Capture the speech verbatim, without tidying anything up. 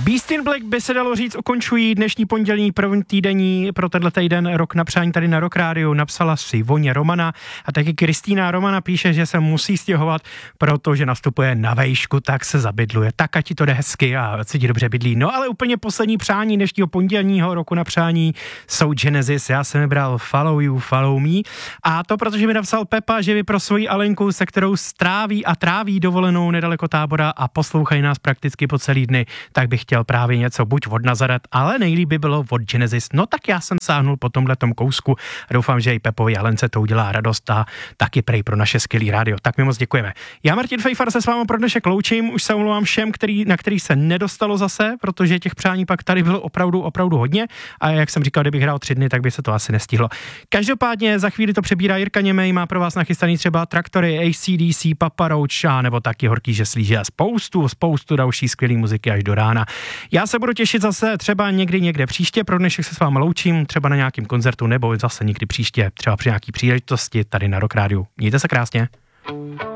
Beast in Black by se dalo říct ukončují dnešní pondělní první týdenní pro tenhle týden rok na přání tady na Rock Radio. Napsala si Voně Romana a taky Kristýna Romana píše, že se musí stěhovat, protože nastupuje na vejšku, tak se zabydluje. Tak ať ti to jde hezky a ať si ti dobře bydlí. No ale úplně poslední přání dnešního pondělního roku na přání jsou Genesis. Já jsem vybral Follow You, Follow Me a to protože mi napsal Pepa, že vy pro svoji Alenku, se kterou stráví a tráví dovolenou nedaleko Tábora a poslouchají nás prakticky po celý dny, tak bych chtěl právě něco buď od Nazaret, ale nejlíp by bylo od Genesis. No tak já jsem sáhnul po tomhletom kousku. Doufám, že i Pepovi Alence to udělá radost a taky prej pro naše skvělý rádio. Tak mi moc děkujeme. Já Martin Fejfar se s vámi pro dnešek loučím. Už se omlouvám všem, který, na který se nedostalo zase, protože těch přání pak tady bylo opravdu, opravdu hodně. A jak jsem říkal, kdybych hrál tři dny, tak by se to asi nestihlo. Každopádně za chvíli to přebírá Jirka Němej, má pro vás nachystaný třeba Traktory, A C D C, Papa Roach a nebo taky Horký žeslíže a spoustu, spoustu další skvělý muziky až do rána. Já se budu těšit zase třeba někdy někde příště, pro dnešek se s vámi loučím, třeba na nějakém koncertu nebo zase někdy příště, třeba při nějaký příležitosti tady na Rock Radio. Mějte se krásně.